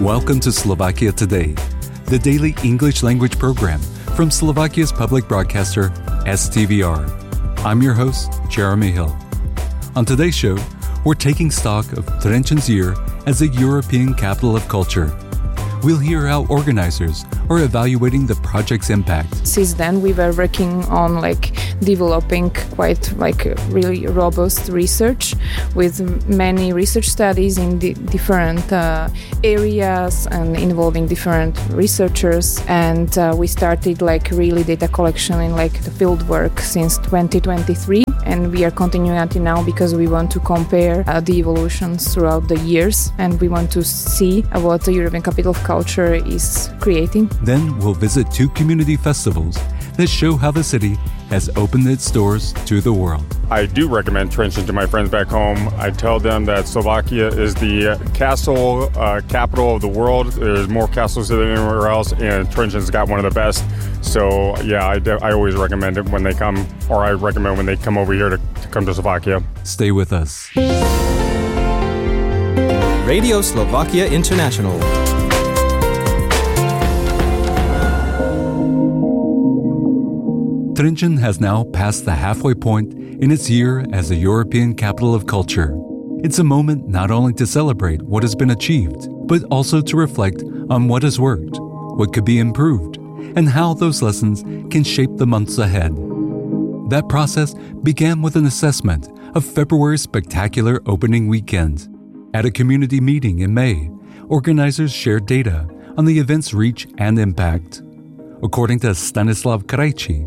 Welcome to Slovakia Today, the daily English language program from Slovakia's public broadcaster, STVR. I'm your host, Jeremy Hill. On today's show, we're taking stock of Trenchen's year as a European capital of culture. We'll hear how organizers are evaluating the project's impact. Since then, we were working on developing quite really robust research with many research studies in different areas and involving different researchers. And we started really data collection in the field work since 2023. And we are continuing until now because we want to compare the evolutions throughout the years, and we want to see what the European Capital of Culture is creating. Then we'll visit 2 community festivals that show how the city has opened its doors to the world. I do recommend Trenčín to my friends back home. I tell them that Slovakia is the castle capital of the world. There's more castles than anywhere else, and Trenčín's got one of the best. So yeah, I always recommend it when they come, or I recommend when they come over here to come to Slovakia. Stay with us. Radio Slovakia International. Trenčín has now passed the halfway point in its year as a European capital of culture. It's a moment not only to celebrate what has been achieved, but also to reflect on what has worked, what could be improved, and how those lessons can shape the months ahead. That process began with an assessment of February's spectacular opening weekend. At a community meeting in May, organizers shared data on the event's reach and impact. According to Stanislav Krajčí,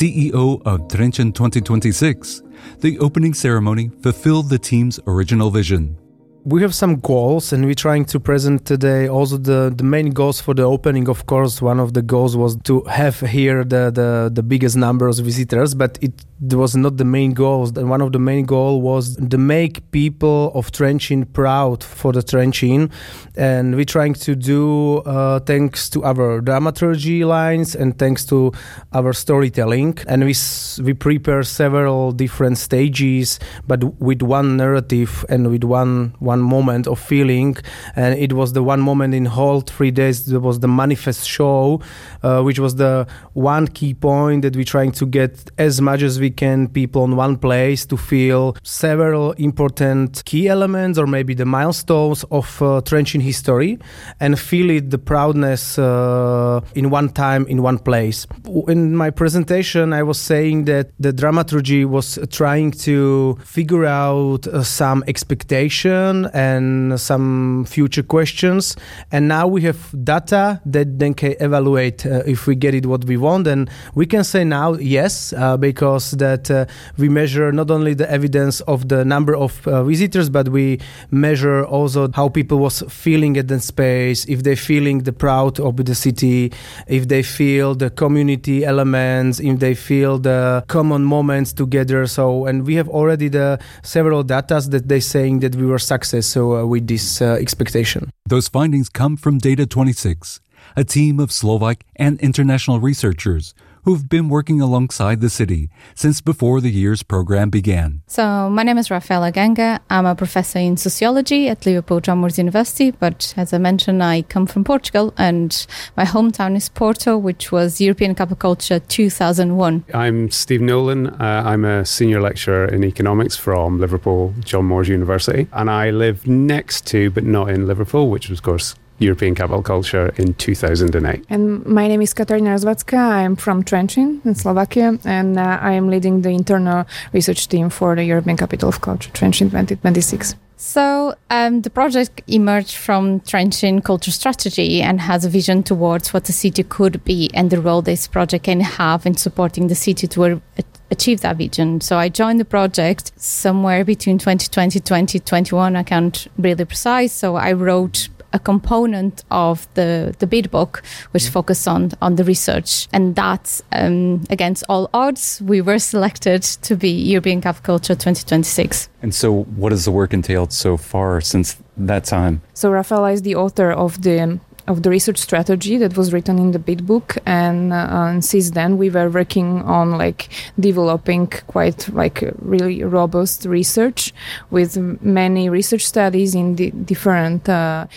CEO of Trenčín 2026, the opening ceremony fulfilled the team's original vision. We have some goals, and we're trying to present today also the main goals for the opening. Of course, one of the goals was to have here the biggest number of visitors, but it was not the main goals. And one of the main goals was to make people of Trenčín proud for the Trenčín. And we're trying to do thanks to our dramaturgy lines and thanks to our storytelling. And we prepare several different stages, but with one narrative and with one moment of feeling. And it was the one moment in whole 3 days. There was the manifest show, which was the one key point that we're trying to get as much as we can people in one place to feel several important key elements or maybe the milestones of Trenčín history and feel it, the proudness in one time, in one place. In my presentation, I was saying that the dramaturgy was trying to figure out some expectation and some future questions. And now we have data that then can evaluate if we get it what we want. And we can say now, yes, because that we measure not only the evidence of the number of visitors, but we measure also how people was feeling at the space, if they feeling the proud of the city, if they feel the community elements, if they feel the common moments together. So, and we have already the several data that they saying that we were successful with this expectation. Those findings come from Data 26, a team of Slovak and international researchers who've been working alongside the city since before the year's program began. So my name is Rafaela Ganga. I'm a professor in sociology at Liverpool John Moores University, but as I mentioned, I come from Portugal and my hometown is Porto, which was European Cup of Culture 2001. I'm Steve Nolan. I'm a senior lecturer in economics from Liverpool John Moores University, and I live next to, but not in Liverpool, which was, of course, European Capital Culture in 2008. And my name is Katarina Rozvacka. I'm from Trenčín in Slovakia, and I am leading the internal research team for the European Capital of Culture, Trenčín 2026. So the project emerged from Trenčín Culture Strategy and has a vision towards what the city could be and the role this project can have in supporting the city to achieve that vision. So I joined the project somewhere between 2020 and 2021. I can't really precise. So I wrote a component of the bid book which focused on the research, and that against all odds we were selected to be European Cup of Culture 2026. And so what has the work entailed so far since that time? So Rafaela is the author of the of the research strategy that was written in the BIT book, and since then we were working on like developing quite like really robust research with many research studies in the different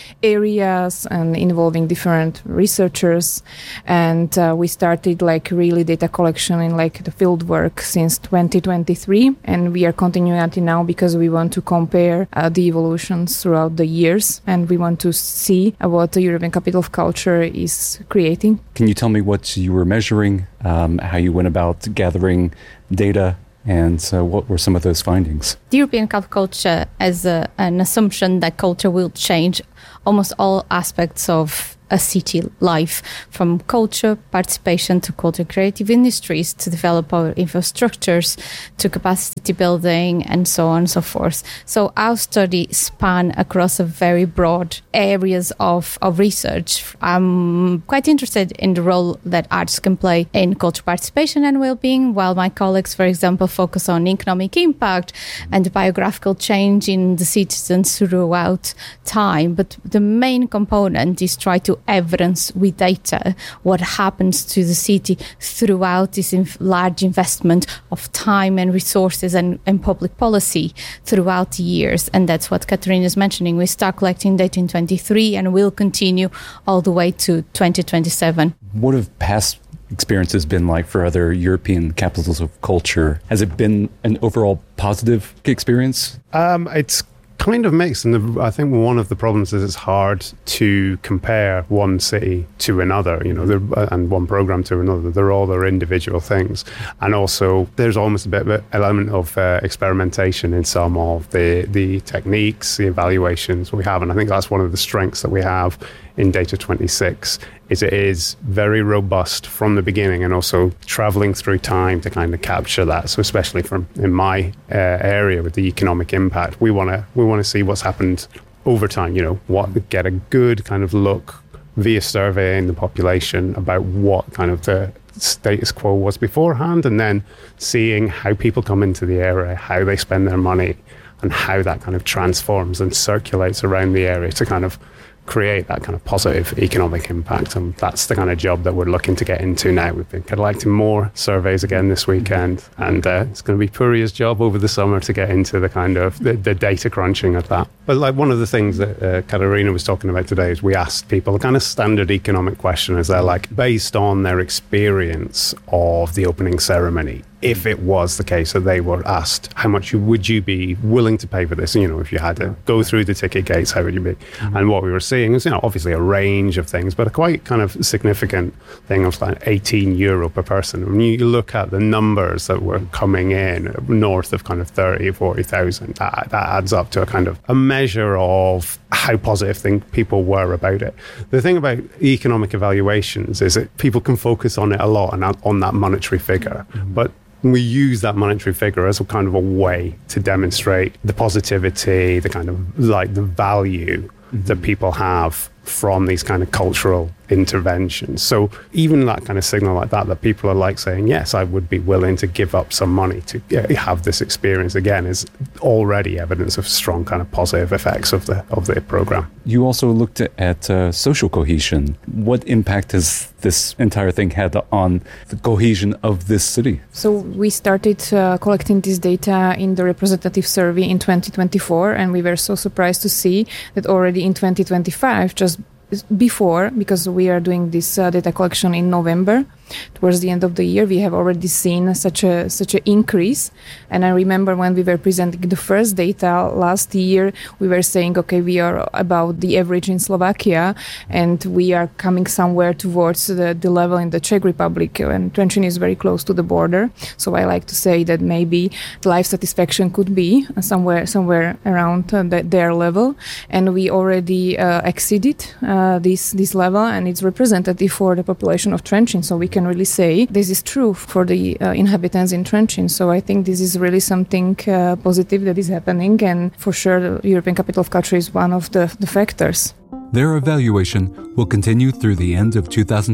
areas and involving different researchers, and we started like really data collection in like the field work since 2023, and we are continuing until now because we want to compare the evolutions throughout the years, and we want to see what the European Capital of Culture is creating. Can you tell me what you were measuring, how you went about gathering data, and what were some of those findings? The European Capital of Culture has an assumption that culture will change almost all aspects of a city life, from culture, participation to culture creative industries, to develop our infrastructures, to capacity building, and so on and so forth. So our study span across a very broad areas of research. I'm quite interested in the role that arts can play in culture participation and well-being, while my colleagues, for example, focus on economic impact and biographical change in the citizens throughout time. But the main component is try to evidence with data what happens to the city throughout this large investment of time and resources and public policy throughout the years. And that's what Katarina is mentioning. We start collecting data in 23 and will continue all the way to 2027. What have past experiences been like for other European capitals of culture? Has it been an overall positive experience? It's kind of mixed, and I think one of the problems is it's hard to compare one city to another, and one program to another. They're all their individual things, and also there's almost a bit of an element of experimentation in some of the techniques, the evaluations we have, and I think that's one of the strengths that we have in Data 26. Is it is very robust from the beginning, and also traveling through time to kind of capture that. So especially in my area with the economic impact, we want to see what's happened over time. Get a good kind of look via surveying the population about what kind of the status quo was beforehand, and then seeing how people come into the area, how they spend their money, and how that kind of transforms and circulates around the area to kind of create that kind of positive economic impact. And that's the kind of job that we're looking to get into now. We've been collecting more surveys again this weekend, and it's going to be Puria's job over the summer to get into the kind of the data crunching of that. But like one of the things that Katarina was talking about today is we asked people a kind of standard economic question, is they're like, based on their experience of the opening ceremony, if it was the case that they were asked, how much would you be willing to pay for this? If you had to go through the ticket gates, how would you be? Mm-hmm. And what we were seeing is, obviously a range of things, but a quite kind of significant thing of like €18 per person. When you look at the numbers that were coming in north of kind of 30, 40,000, that adds up to a kind of a measure of how positive people were about it. The thing about economic evaluations is that people can focus on it a lot and on that monetary figure, but we use that monetary figure as a kind of a way to demonstrate the positivity, the kind of like the value that people have from these kind of cultural interventions. So even that kind of signal like that people are like saying, yes, I would be willing to give up some money to have this experience again, is already evidence of strong kind of positive effects of the program. You also looked at social cohesion. What impact has this entire thing had on the cohesion of this city? So we started collecting this data in the representative survey in 2024, and we were so surprised to see that already in 2025, just before, because we are doing this data collection in November, towards the end of the year, we have already seen such an increase. And I remember when we were presenting the first data last year, we were saying, okay, we are about the average in Slovakia, and we are coming somewhere towards the level in the Czech Republic, and Trenčín is very close to the border. So I like to say that maybe life satisfaction could be somewhere around their level, and we already exceeded this level, and it's representative for the population of Trenčín. So we can really say this is true for the inhabitants in Trenčín. So I think this is really something positive that is happening, and for sure the European Capital of Culture is one of the factors. Their evaluation will continue through the end of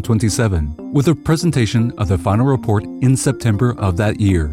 2027, with a presentation of the final report in September of that year.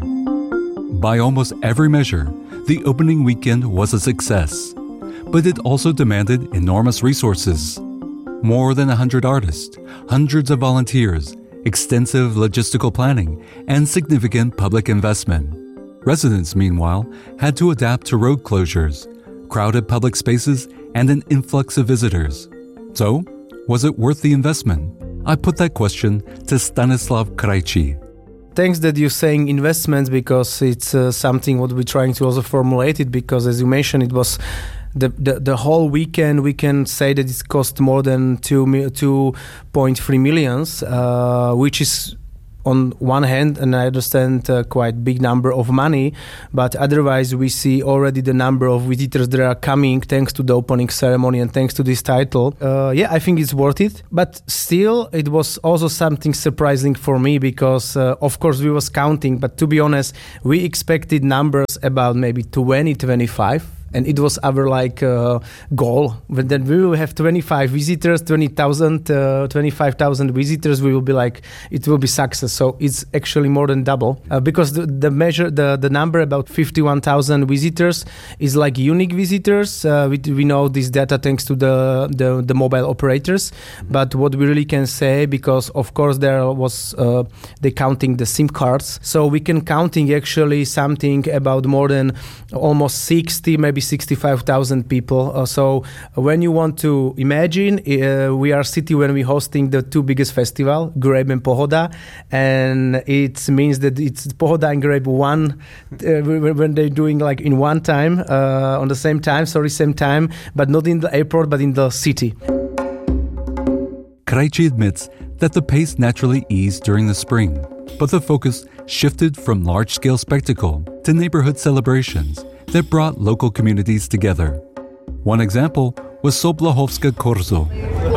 By almost every measure, the opening weekend was a success, but it also demanded enormous resources. More than 100 artists, hundreds of volunteers, extensive logistical planning, and significant public investment. Residents, meanwhile, had to adapt to road closures, crowded public spaces, and an influx of visitors. So, was it worth the investment? I put that question to Stanislav Krajci. Thanks that you're saying investments, because it's something what we're trying to also formulate it, because as you mentioned, it was the whole weekend. We can say that it's cost more than 2.3 millions, which is on one hand, and I understand quite big number of money, but otherwise we see already the number of visitors that are coming thanks to the opening ceremony and thanks to this title. I think it's worth it, but still it was also something surprising for me, because of course we was counting, but to be honest, we expected numbers about maybe 20-25. And it was our goal. But then we will have 25 visitors, 25,000 visitors. We will be it will be success. So it's actually more than double, because the number about 51,000 visitors is unique visitors. We know this data thanks to the mobile operators. But what we really can say, because of course there was they counting the SIM cards, so we can counting actually something about more than almost 60, maybe 65,000 people. So when you want to imagine, we are city when we're hosting the two biggest festival, Grape and Pohoda, and it means that it's Pohoda and Grape one when they're doing in one time, on the same time, but not in the airport, but in the city. Krajci admits that the pace naturally eased during the spring, but the focus shifted from large-scale spectacle to neighborhood celebrations that brought local communities together. One example was Soblachowska Korzo.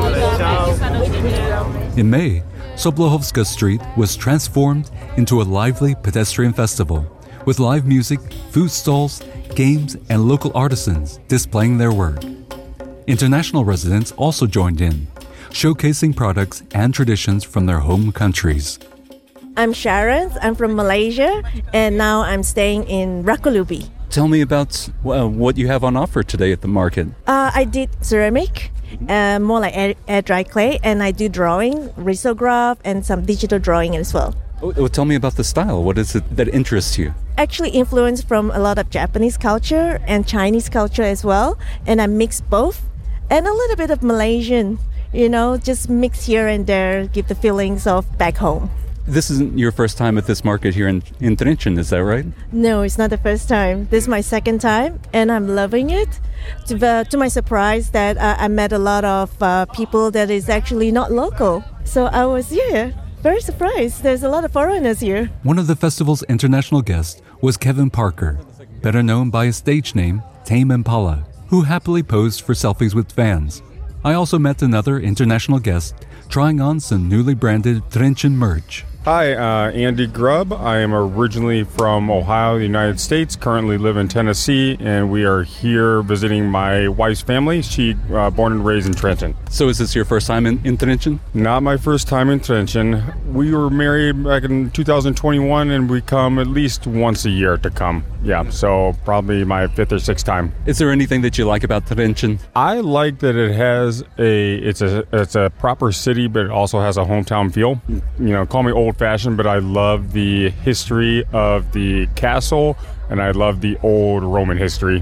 In May, Soblachowska Street was transformed into a lively pedestrian festival with live music, food stalls, games, and local artisans displaying their work. International residents also joined in, showcasing products and traditions from their home countries. I'm Sharon, I'm from Malaysia, and now I'm staying in Rakulubi. Tell me about what you have on offer today at the market. I did ceramic, more like air dry clay, and I do drawing, risograph, and some digital drawing as well. Tell me about the style. What is it that interests you? Actually influenced from a lot of Japanese culture and Chinese culture as well, and I mix both, and a little bit of Malaysian, just mix here and there, give the feelings of back home. This isn't your first time at this market here in Trenčín, is that right? No, it's not the first time. This is my second time, and I'm loving it. To my surprise, that I met a lot of people that is actually not local. So I was, very surprised. There's a lot of foreigners here. One of the festival's international guests was Kevin Parker, better known by his stage name, Tame Impala, who happily posed for selfies with fans. I also met another international guest trying on some newly branded Trenčín merch. Hi, Andy Grubb. I am originally from Ohio, the United States, currently live in Tennessee, and we are here visiting my wife's family. She born and raised in Trenčín. So is this your first time in Trenčín? Not my first time in Trenčín. We were married back in 2021, and we come at least once a year to come. Yeah, so probably my fifth or sixth time. Is there anything that you like about Trenčín? I like that it has it's a proper city, but it also has a hometown feel. Call me old-fashioned, but I love the history of the castle, and I love the old Roman history.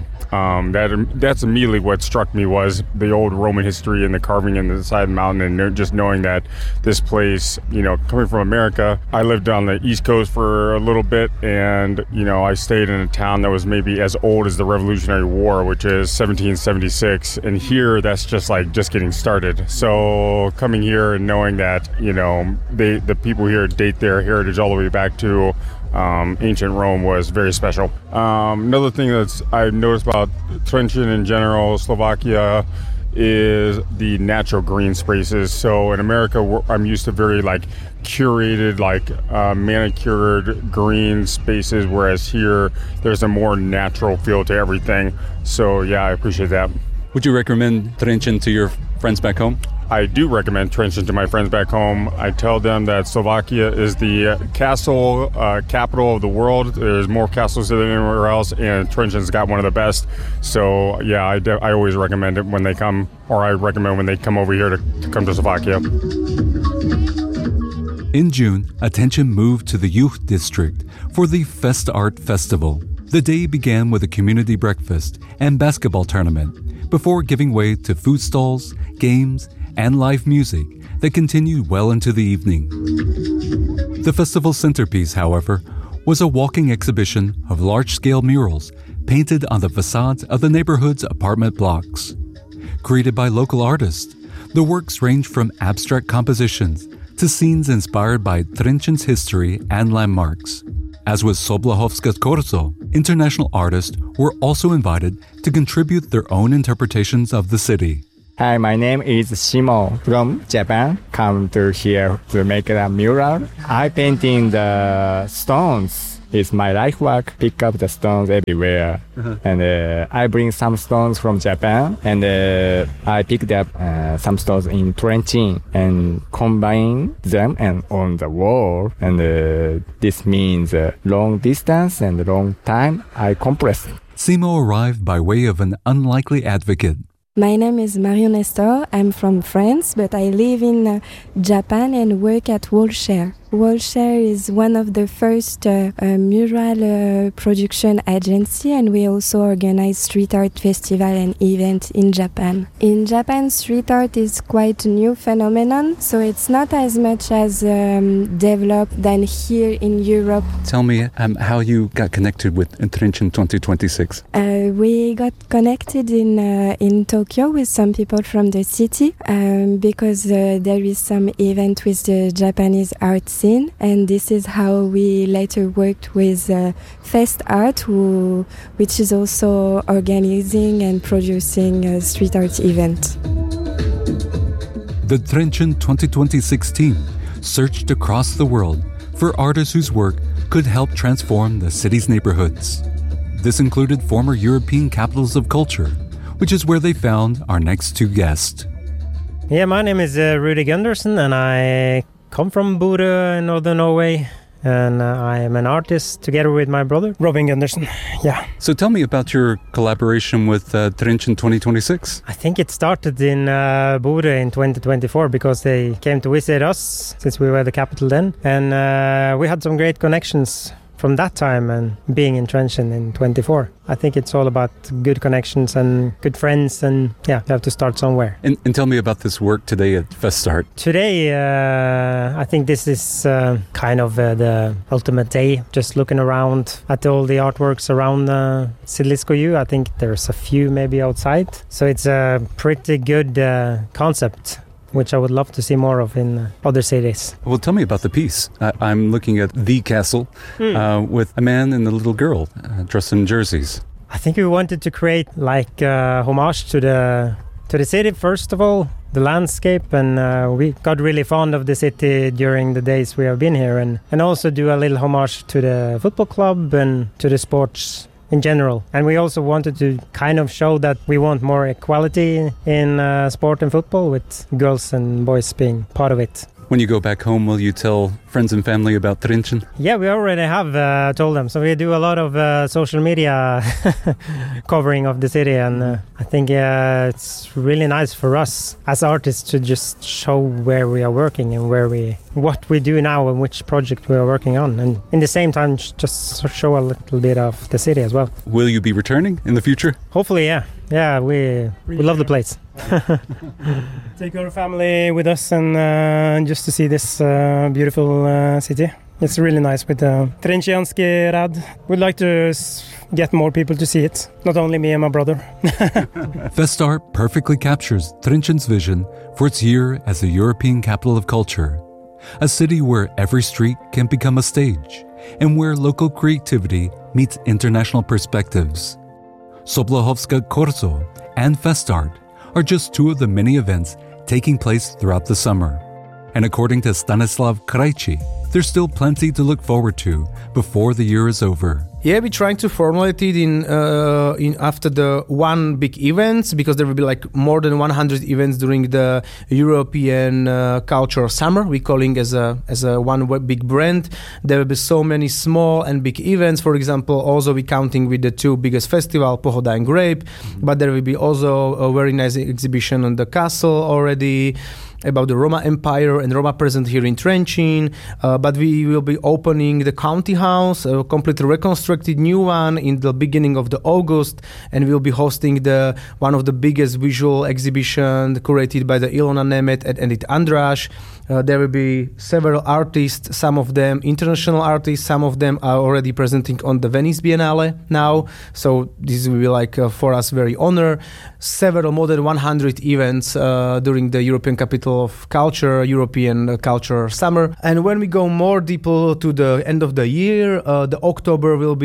That's immediately what struck me, was the old Roman history and the carving in the side of the mountain, and just knowing that this place, coming from America, I lived on the East Coast for a little bit, and I stayed in a town that was maybe as old as the Revolutionary War, which is 1776, and here that's just getting started. So coming here and knowing that the people here date their heritage all the way back to ancient Rome was very special. Another thing that I've noticed about Trenčín in general, Slovakia, is the natural green spaces. So in America, I'm used to very curated, manicured green spaces, whereas here there's a more natural feel to everything. So yeah, I appreciate that. Would you recommend Trenčín to your friends back home? I do recommend Trenčín to my friends back home. I tell them that Slovakia is the castle capital of the world. There's more castles than anywhere else, and Trenčín's got one of the best. So, yeah, I always recommend it when they come, or I recommend when they come over here to come to Slovakia. In June, attention moved to the youth district for the Fest Art Festival. The day began with a community breakfast and basketball tournament before giving way to food stalls, games, and live music that continued well into the evening. The festival's centerpiece, however, was a walking exhibition of large-scale murals painted on the facades of the neighborhood's apartment blocks. Created by local artists, the works range from abstract compositions to scenes inspired by Trenčín's history and landmarks. As with Soblahovska Korzo, international artists were also invited to contribute their own interpretations of the city. Hi, my name is Shimo from Japan. Come to here to make a mural. I painting the stones. It's my life work. Pick up the stones everywhere. And I bring some stones from Japan. And I picked up some stones in Trenčín and combine them and on the wall. And this means long distance and long time. I compress. Simo arrived by way of an unlikely advocate. My name is Marion Nestor. I'm from France, but I live in Japan and work at Wallshare. Wallshare is one of the first mural production agency, and we also organize street art festival and event in Japan. In Japan, street art is quite a new phenomenon, so it's not as much as developed than here in Europe. Tell me how you got connected with Trenčín 2026. We got connected in Tokyo with some people from the city because there is some event with the Japanese art scene, and this is how we later worked with Fest Art, which is also organizing and producing a street art event. The Trenčín 2026 team searched across the world for artists whose work could help transform the city's neighborhoods. This included former European capitals of culture, which is where they found our next two guests. Yeah, my name is Rudy Gunderson, and I come from Bodø in northern Norway, and I am an artist together with my brother, Robin Gunderson. Yeah. So tell me about your collaboration with Trenčín 2026. I think it started in Bodø in 2024 because they came to visit us since we were the capital then, and we had some great connections from that time and being in Trenčín in 24. I think it's all about good connections and good friends, and yeah, you have to start somewhere. And tell me about this work today at Fest Art. Today, I think this is kind of the ultimate day, just looking around at all the artworks around Silisko U. I think there's a few maybe outside. So it's a pretty good concept, which I would love to see more of in other cities. Well, tell me about the piece. I'm looking at the castle with a man and a little girl dressed in jerseys. I think we wanted to create like homage to the city, first of all, the landscape, and we got really fond of the city during the days we have been here, and also do a little homage to the football club and to the sports in general. And we also wanted to kind of show that we want more equality in sport and football, with girls and boys being part of it. When you go back home, will you tell friends and family about Trenčín? Yeah, we already have told them. So we do a lot of social media covering of the city, and I think it's really nice for us as artists to just show where we are working and what we do now and which project we are working on, and in the same time just show a little bit of the city as well. Will you be returning in the future? Hopefully, yeah. Yeah, we love the place. Take our family with us and just to see this beautiful city. It's really nice with the Trenčianski Rad. We'd like to get more people to see it, not only me and my brother. Fest Art perfectly captures Trenčín's vision for its year as the European capital of culture, a city where every street can become a stage and where local creativity meets international perspectives. Soblahovska Korzo and Fest Art are just two of the many events taking place throughout the summer. And according to Stanislav Krajci, there's still plenty to look forward to before the year is over. Yeah, we're trying to formulate it in after the one big events, because there will be like more than 100 events during the European Culture Summer. We're calling as a one big brand. There will be so many small and big events. For example, also we're counting with the two biggest festivals, Pohoda and Grape, but there will be also a very nice exhibition on the castle already about the Roma Empire and Roma present here in Trenčín, but we will be opening the county house, a completely reconstructed new one in the beginning of the August, and we'll be hosting one of the biggest visual exhibition curated by the Ilona Nemet and Edith András. There will be several artists, some of them international artists, some of them are already presenting on the Venice Biennale now, so this will be like for us very honor. Several more than 100 events during the European Capital of Culture, European Culture Summer. And when we go more deeper to the end of the year, the October will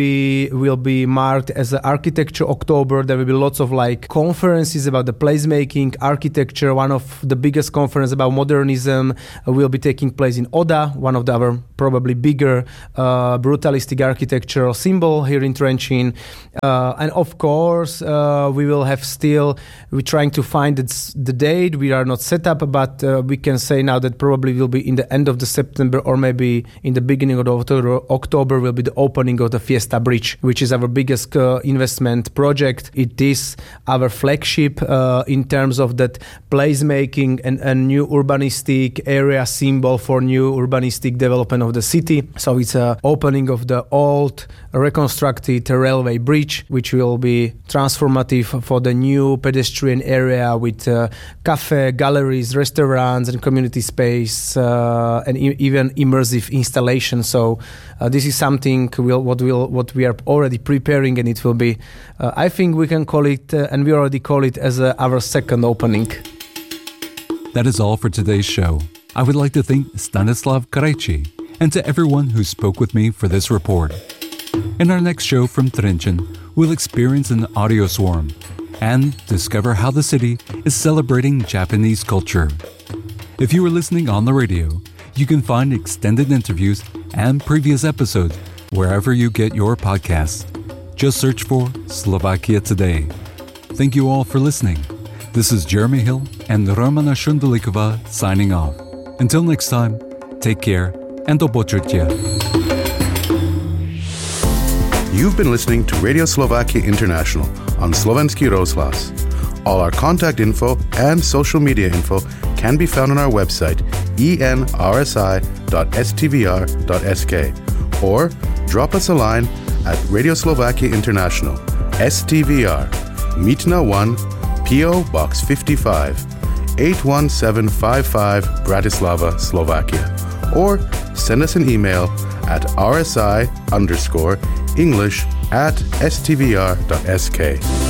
be marked as the Architecture October. There will be lots of like conferences about the placemaking, architecture. One of the biggest conferences about modernism will be taking place in Oda, one of our probably bigger brutalistic architectural symbol here in Trenčín. And of course, we will have we're trying to find the date. We are not set up, but we can say now that probably will be in the end of the September or maybe in the beginning of October will be the opening of the Fiesta Bridge, which is our biggest investment project. It is our flagship in terms of that placemaking and a new urbanistic area symbol for new urbanistic development of the city. So it's a opening of the old reconstructed railway bridge, which will be transformative for the new pedestrian area with cafe, galleries, restaurants and community space and even immersive installation. So this is something what we are already preparing, and it will be I think we can call it and we already call it as our second opening. That is all for today's show. I would like to thank Stanislav Krejci and to everyone who spoke with me for this report. In our next show from Trenčín, we'll experience an audio swarm and discover how the city is celebrating Japanese culture. If you are listening on the radio, you can find extended interviews and previous episodes wherever you get your podcasts. Just search for Slovakia Today. Thank you all for listening. This is Jeremy Hill and Romana Shundalikova signing off. Until next time, take care and do počutia. You've been listening to Radio Slovakia International on Slovenský rozhlas. All our contact info and social media info can be found on our website enrsi.stvr.sk or drop us a line at Radio Slovakia International, STVR, Mítna 1, PO Box 55, 81755, Bratislava, Slovakia. Or send us an email at rsi_English@stvr.sk.